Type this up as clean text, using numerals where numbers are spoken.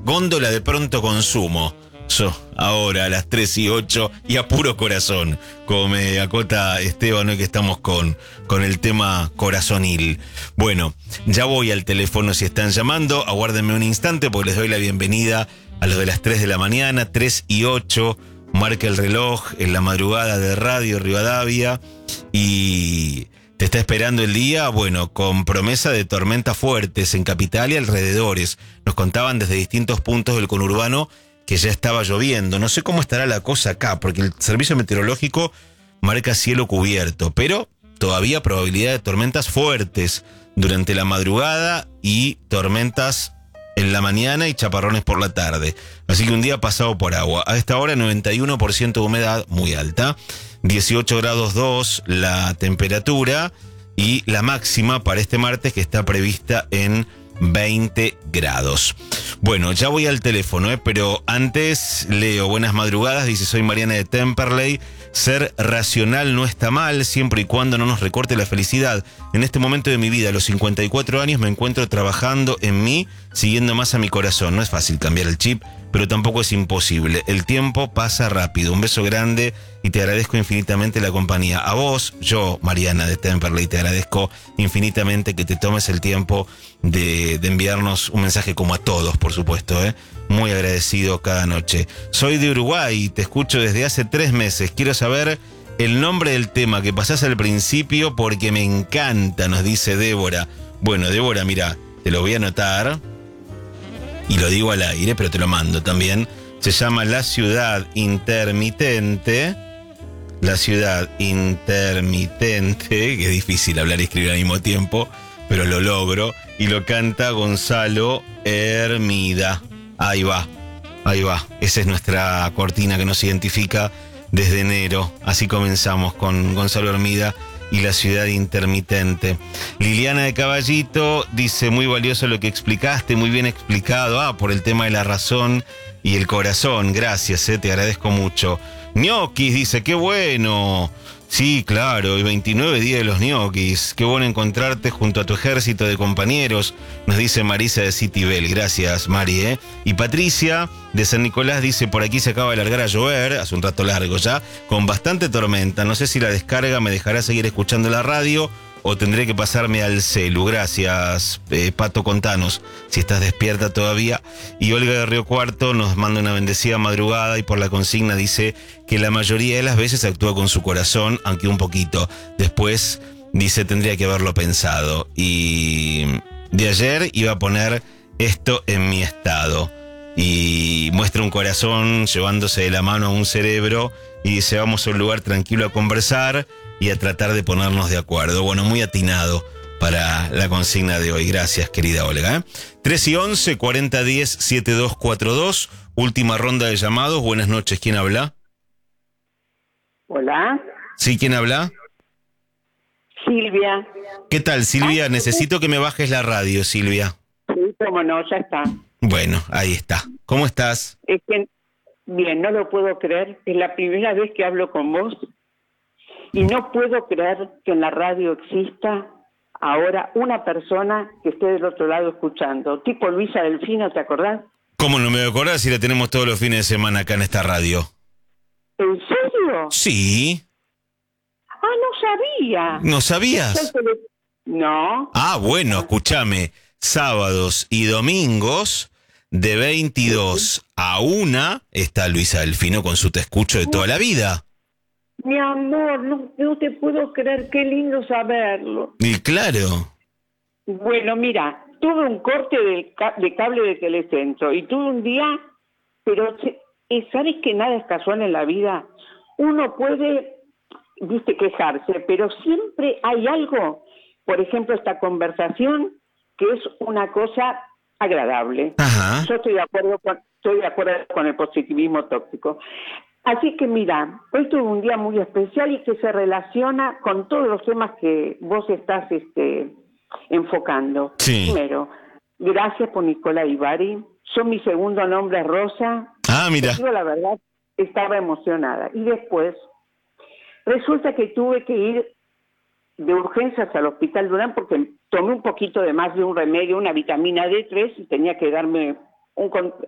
góndola de pronto consumo. Yo, ahora a las 3:08 y a puro corazón, como me acota Esteban hoy que estamos con el tema corazonil. Bueno, ya voy al teléfono si están llamando, aguárdenme un instante porque les doy la bienvenida a los de las 3 de la mañana, 3:08, marca el reloj en la madrugada de Radio Rivadavia y te está esperando el día, bueno, con promesa de tormentas fuertes en Capital y alrededores. Nos contaban desde distintos puntos del conurbano que ya estaba lloviendo. No sé cómo estará la cosa acá, porque el servicio meteorológico marca cielo cubierto, pero todavía probabilidad de tormentas fuertes durante la madrugada y tormentas en la mañana y chaparrones por la tarde. Así que un día pasado por agua. A esta hora 91% de humedad, muy alta, 18 grados 2 la temperatura y la máxima para este martes que está prevista en 20 grados. Bueno, ya voy al teléfono, pero antes leo buenas madrugadas, dice soy Mariana de Temperley. Ser racional no está mal siempre y cuando no nos recorte la felicidad. En este momento de mi vida, a los 54 años, me encuentro trabajando en mí, siguiendo más a mi corazón. No es fácil cambiar el chip, pero tampoco es imposible. El tiempo pasa rápido. Un beso grande y te agradezco infinitamente la compañía. A vos, yo, Mariana de Temperley, te agradezco infinitamente que te tomes el tiempo de enviarnos un mensaje como a todos, por supuesto, Muy agradecido cada noche. Soy de Uruguay, te escucho desde hace 3 meses. Quiero saber el nombre del tema que pasás al principio porque me encanta, nos dice Débora. Bueno, Débora, mira, te lo voy a anotar y lo digo al aire, pero te lo mando también. Se llama La Ciudad Intermitente. La Ciudad Intermitente, que es difícil hablar y escribir al mismo tiempo, pero lo logro. Y lo canta Gonzalo Hermida. Ahí va. Esa es nuestra cortina que nos identifica desde enero. Así comenzamos con Gonzalo Hermida y La Ciudad Intermitente. Liliana de Caballito dice, muy valioso lo que explicaste, muy bien explicado. Por el tema de la razón y el corazón. Gracias, te agradezco mucho. Ñoquis dice, qué bueno. Sí, claro, el 29 día de los ñoquis. Qué bueno encontrarte junto a tu ejército de compañeros, nos dice Marisa de Citibel. Gracias, Mari, Y Patricia de San Nicolás dice, por aquí se acaba de largar a llover, hace un rato largo ya, con bastante tormenta. No sé si la descarga me dejará seguir escuchando la radio o tendré que pasarme al celu. Gracias, Pato, contanos si estás despierta todavía. Y Olga de Río Cuarto nos manda una bendecida madrugada y por la consigna dice que la mayoría de las veces actúa con su corazón, aunque un poquito. Después dice tendría que haberlo pensado. Y de ayer iba a poner esto en mi estado. Y muestra un corazón llevándose de la mano a un cerebro y dice vamos a un lugar tranquilo a conversar y a tratar de ponernos de acuerdo. Bueno, muy atinado para la consigna de hoy. Gracias, querida Olga. 3:11, 4010-7242. Última ronda de llamados. Buenas noches. ¿Quién habla? Hola. ¿Sí, quién habla? Silvia. ¿Qué tal, Silvia? Necesito que me bajes la radio, Silvia. Sí, cómo no, ya está. Bueno, ahí está. ¿Cómo estás? Es que, bien, no lo puedo creer. Es la primera vez que hablo con vos. Y no puedo creer que en la radio exista ahora una persona que esté del otro lado escuchando. Tipo Luisa Delfino, ¿te acordás? ¿Cómo no me voy a acordar si la tenemos todos los fines de semana acá en esta radio? ¿En serio? Sí. No sabía. ¿No sabías? No. Bueno, escúchame. Sábados y domingos de 22 a 1 está Luisa Delfino con su Te Escucho de toda la vida. Mi amor, no te puedo creer, qué lindo saberlo. Y claro. Bueno, mira, tuve un corte de cable de Telecentro y tuve un día, pero ¿sabes que nada es casual en la vida? Uno puede, quejarse, pero siempre hay algo, por ejemplo, esta conversación, que es una cosa agradable. Ajá. Yo estoy de acuerdo con el positivismo tóxico. Así que mira, hoy tuve un día muy especial y que se relaciona con todos los temas que vos estás enfocando. Sí. Primero, gracias por Nicola Ibarri. Mi segundo nombre es Rosa. Mira. Yo la verdad estaba emocionada. Y después, resulta que tuve que ir de urgencias al Hospital Durán porque tomé un poquito de más de un remedio, una vitamina D3 y tenía que darme